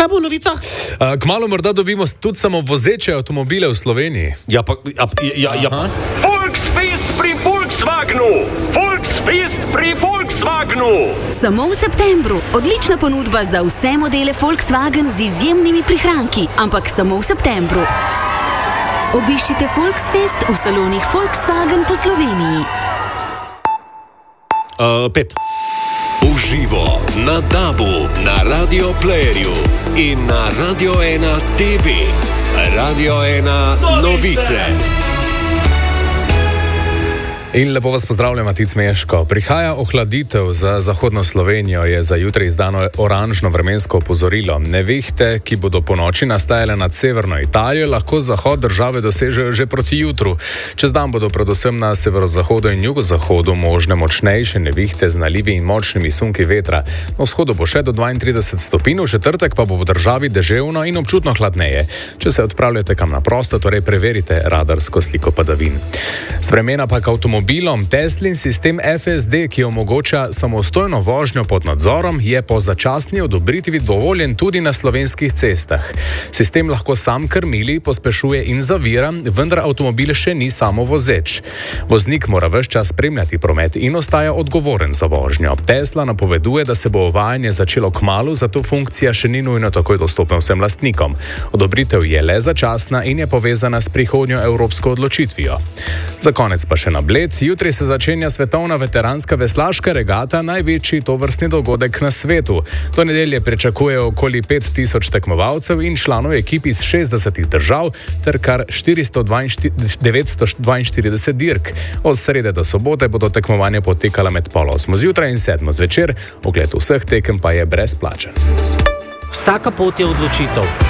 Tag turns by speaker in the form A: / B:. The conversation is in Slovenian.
A: Kaj bo v novicah?
B: Kmalu morda dobimo tudi samo vozeče avtomobile v Sloveniji.
A: Ja.
C: Volksfest pri Volkswagenu! Volksfest pri Volkswagenu!
D: Samo v septembru. Odlična ponudba za vse modele Volkswagen z izjemnimi prihranki, ampak samo v septembru. Obiščite Volksfest v salonih Volkswagen po Sloveniji.
A: 5.
E: Uživo na DAB-u, na Radio Playerju in na Radio 1 TV. Radio 1 novice.
B: In lepo vas pozdravljam, Matic Meško. Prihaja ohladitev za zahodno Slovenijo, je za jutri izdano oranžno vremensko opozorilo. Nevihte, ki bodo po noči nastajale nad severno Italijo, lahko zahod države dosežejo že proti jutru. Čez dan bodo predvsem na severozahodu in jugozahodu možne močnejše nevihte z nalivi in močnimi sunki vetra. Na vzhodu bo še do 32 stopinj, v četrtek pa bo v državi deževno in občutno hladneje. Če se odpravljate kam na prosto, torej preverite radarsko sliko padavin. Spremena pa k avtomobilom. Teslin sistem FSD, ki omogoča samostojno vožnjo pod nadzorom, je po začasni odobritvi dovoljen tudi na slovenskih cestah. Sistem lahko sam krmili, pospešuje in zavira, vendar avtomobil še ni samovozeč. Voznik mora ves čas spremljati promet in ostaja odgovoren za vožnjo. Tesla napoveduje, da se bo uvajanje začelo kmalu, zato funkcija še ni nujno takoj dostopna vsem lastnikom. Odobritev je le začasna in je povezana s prihodnjo evropsko odločitvijo. Za konec pa še na Bled. Jutri se začenja svetovna veteranska veslaška regata, največji tovrstni dogodek na svetu. Do nedelje pričakuje okoli 5000 tekmovalcev in članov ekip iz 60 držav ter kar 942 dirk. Od srede do sobote bodo tekmovanja potekala med 7:30 zjutraj in 7 zvečer. Ogled vseh tekem pa je brezplačen.
F: Vsaka pot je odločitev.